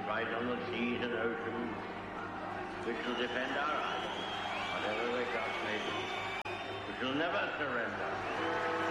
fight on the seas and oceans, we shall defend our island, whatever the cost may be. We shall never surrender.